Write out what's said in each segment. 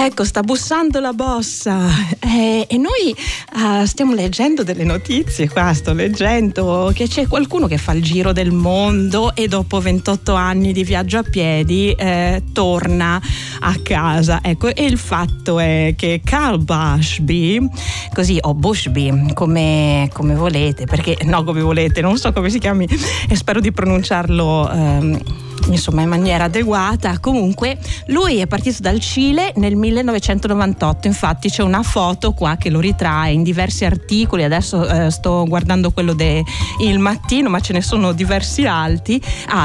Ecco, sta bussando la bossa e noi stiamo leggendo delle notizie qua, sto leggendo che c'è qualcuno che fa il giro del mondo e dopo 28 anni di viaggio a piedi torna a casa. Ecco, e il fatto è che Carl Bushby, così, o Bushby, come volete, perché no, come volete, non so come si chiami e spero di pronunciarlo insomma in maniera adeguata. Comunque lui è partito dal Cile nel 1998, infatti c'è una foto qua che lo ritrae in diversi articoli. Adesso sto guardando quello de Il Mattino, ma ce ne sono diversi altri.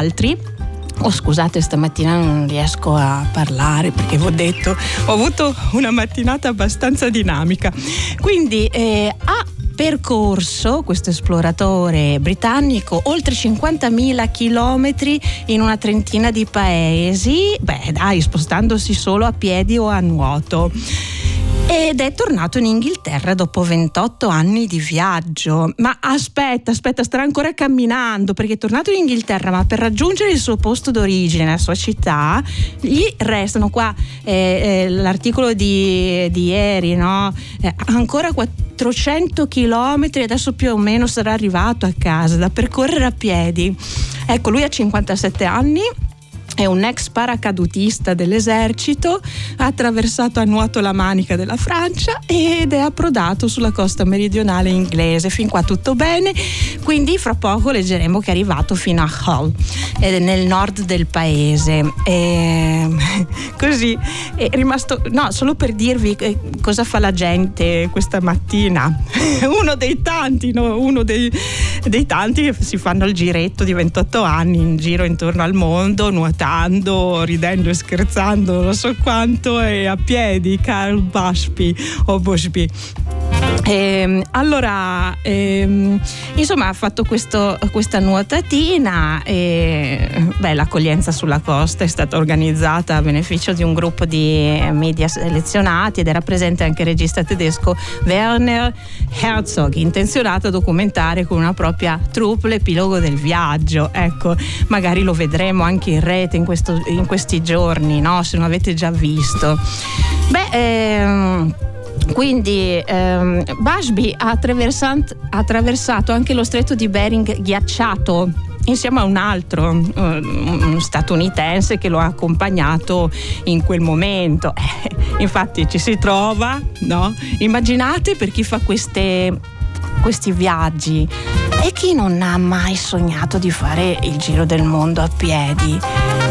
Oh, scusate, stamattina non riesco a parlare perché vi ho detto, ho avuto una mattinata abbastanza dinamica. Quindi ha percorso, questo esploratore britannico, oltre 50.000 chilometri in una trentina di paesi, spostandosi solo a piedi o a nuoto. Ed è tornato in Inghilterra dopo 28 anni di viaggio. Ma aspetta, starà ancora camminando, perché è tornato in Inghilterra, ma per raggiungere il suo posto d'origine, la sua città, gli restano qua l'articolo di ieri, no? Ancora 400 chilometri, adesso più o meno sarà arrivato a casa, da percorrere a piedi. Ecco, lui ha 57 anni. È un ex paracadutista dell'esercito, ha attraversato a nuoto la Manica della Francia ed è approdato sulla costa meridionale inglese. Fin qua tutto bene, quindi fra poco leggeremo che è arrivato fino a Hull, nel nord del paese. Così è rimasto, no, solo per dirvi cosa fa la gente questa mattina. Uno dei tanti che si fanno il giretto di 28 anni in giro intorno al mondo, nuotando, ridendo e scherzando, non so quanto, e a piedi. Carl Bushby o Bushby. Allora, insomma, ha fatto questa nuotatina e l'accoglienza sulla costa è stata organizzata a beneficio di un gruppo di media selezionati ed era presente anche il regista tedesco Werner Herzog, intenzionato a documentare con una propria troupe l'epilogo del viaggio. Ecco, magari lo vedremo anche in rete in questi giorni, no? Se non avete già visto. Quindi Bushby ha attraversato anche lo stretto di Bering ghiacciato insieme a un altro, uno statunitense che lo ha accompagnato in quel momento. Infatti ci si trova, no? Immaginate, per chi fa questi viaggi e chi non ha mai sognato di fare il giro del mondo a piedi,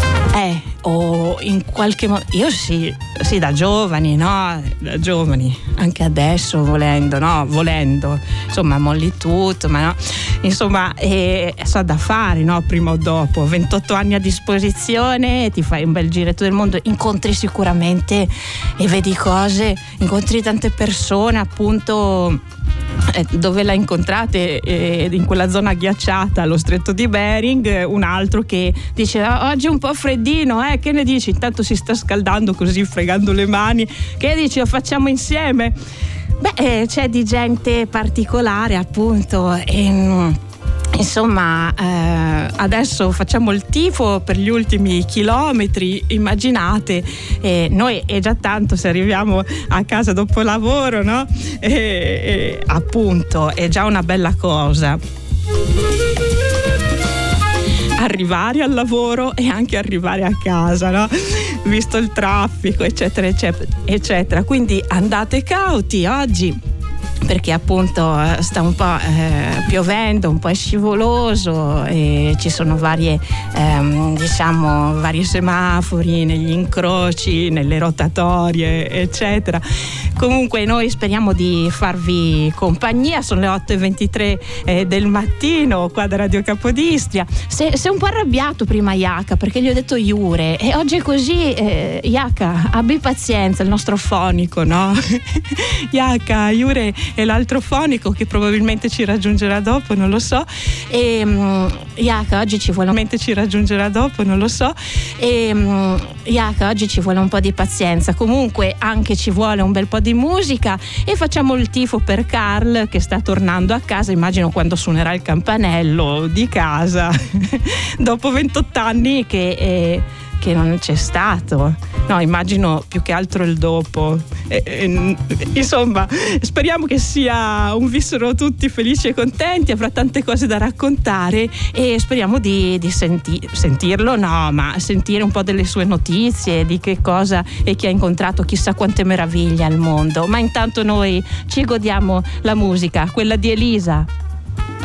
o in qualche modo, io sì, da giovani, no? Da giovani, anche adesso volendo, insomma, molli tutto, ma no, insomma, so da fare, no? Prima o dopo, 28 anni a disposizione, ti fai un bel giretto del mondo, incontri sicuramente e vedi cose, incontri tante persone, appunto. Dove la incontrate in quella zona ghiacciata, allo stretto di Bering, un altro che dice oggi è un po' freddino, che ne dici? Intanto si sta scaldando così, fregando le mani, che dici, lo facciamo insieme? C'è di gente particolare, appunto, insomma, adesso facciamo il tifo per gli ultimi chilometri. Immaginate, noi è già tanto se arriviamo a casa dopo lavoro, no? Appunto, è già una bella cosa arrivare al lavoro e anche arrivare a casa, no? Visto il traffico, eccetera, eccetera. Quindi andate cauti oggi, perché appunto sta un po' piovendo, un po' è scivoloso e ci sono vari semafori negli incroci, nelle rotatorie, eccetera. Comunque noi speriamo di farvi compagnia, sono le 8:23 del mattino qua da Radio Capodistria. Sei un po' arrabbiato prima, Iaca, perché gli ho detto Iure e oggi è così. Iaca, abbi pazienza, il nostro fonico, no? Iaca, Iure e l'altro fonico che probabilmente ci raggiungerà dopo, non lo so. Iaca, oggi ci vuole Iaca, oggi ci vuole un po' di pazienza. Comunque anche ci vuole un bel po' di musica e facciamo il tifo per Carl che sta tornando a casa, immagino quando suonerà il campanello di casa dopo 28 anni che non c'è stato. No, immagino più che altro il dopo. Insomma, speriamo che sia un vissero tutti felici e contenti, avrà tante cose da raccontare e speriamo di sentirlo, no, ma sentire un po' delle sue notizie, di che cosa e chi ha incontrato chissà quante meraviglie al mondo. Ma intanto noi ci godiamo la musica, quella di Elisa.